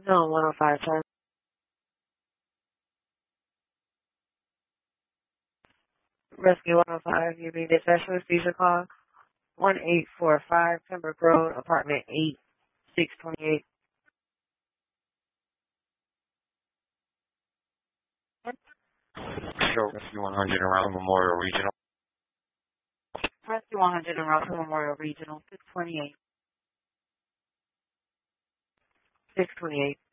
No, 105, sir. Rescue 105, you need a specialist visa call 1845 Pembroke Road, apartment 8628. Sure, Rescue 100 around Memorial Regional. Rescue 100 and Route Memorial Regional, 628. 628.